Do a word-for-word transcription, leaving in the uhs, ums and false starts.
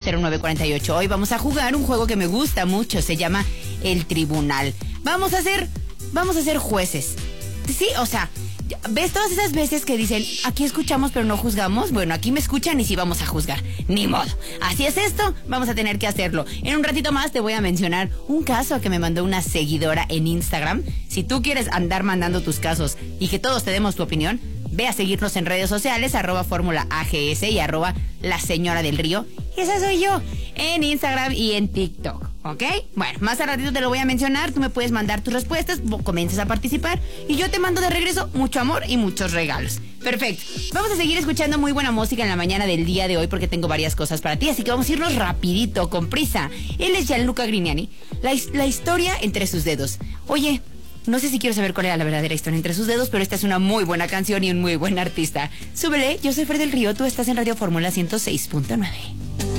cero nueve cuatro ocho. Hoy vamos a jugar un juego que me gusta mucho, se llama El Tribunal. Vamos a ser, vamos a ser jueces. Sí, o sea, ¿ves todas esas veces que dicen, aquí escuchamos pero no juzgamos? Bueno, aquí me escuchan y sí vamos a juzgar. Ni modo. Así es esto, vamos a tener que hacerlo. En un ratito más te voy a mencionar un caso que me mandó una seguidora en Instagram. Si tú quieres andar mandando tus casos y que todos te demos tu opinión, ve a seguirnos en redes sociales, arroba fórmula A G S y arroba la señora del río. Esa soy yo, en Instagram y en TikTok. ¿Ok? Bueno, más al ratito te lo voy a mencionar. Tú me puedes mandar tus respuestas, comienzas a participar y yo te mando de regreso mucho amor y muchos regalos. Perfecto. Vamos a seguir escuchando muy buena música en la mañana del día de hoy porque tengo varias cosas para ti, así que vamos a irnos rapidito, con prisa. Él es Gianluca Grignani. La, la historia entre sus dedos. Oye, no sé si quiero saber cuál era la verdadera historia entre sus dedos, pero esta es una muy buena canción y un muy buen artista. Súbele, yo soy Fer del Río, tú estás en Radio Fórmula ciento seis punto nueve.